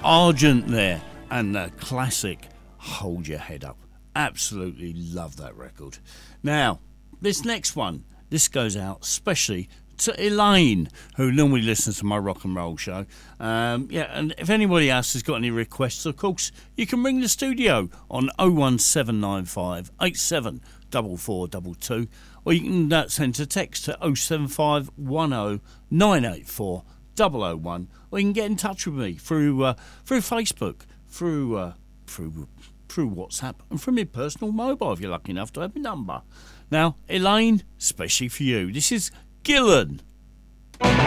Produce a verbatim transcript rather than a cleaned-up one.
Argent there, and the classic Hold Your Head Up. Absolutely love that record. Now, this next one, this goes out especially to Elaine, who normally listens to my rock and roll show. Um, yeah, and if anybody else has got any requests, of course, you can ring the studio on oh one seven nine five eight seven four four two two, or you can uh, send a text to oh seven five one oh nine eight four oh oh one, or you can get in touch with me through uh, through Facebook, through uh, through through WhatsApp, and from your personal mobile if you're lucky enough to have my number. Now, Elaine, especially for you, this is Gillan.